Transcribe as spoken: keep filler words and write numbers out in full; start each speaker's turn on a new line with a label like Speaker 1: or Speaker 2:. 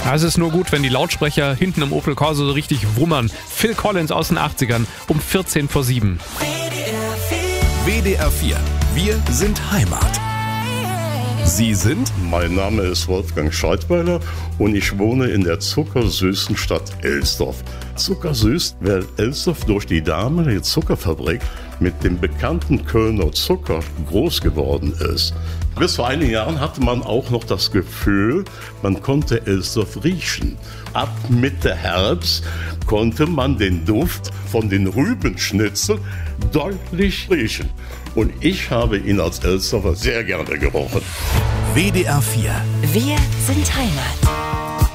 Speaker 1: Ja, es ist nur gut, wenn die Lautsprecher hinten im Opel Corsa so richtig wummern. Phil Collins aus den achtzigern um vierzehn vor sieben.
Speaker 2: W D R vier. Wir sind Heimat. Sie sind?
Speaker 3: Mein Name ist Wolfgang Scheidweiler und ich wohne in der zuckersüßen Stadt Elsdorf. Zuckersüß, weil Elsdorf durch die damalige Zuckerfabrik mit dem bekannten Kölner Zucker groß geworden ist. Bis vor einigen Jahren hatte man auch noch das Gefühl, man konnte Elsdorf riechen. Ab Mitte Herbst konnte man den Duft von den Rübenschnitzeln deutlich riechen. Und ich habe ihn als Elsdorfer sehr gerne gerochen.
Speaker 2: W D R vier.
Speaker 4: Wir sind Heimat.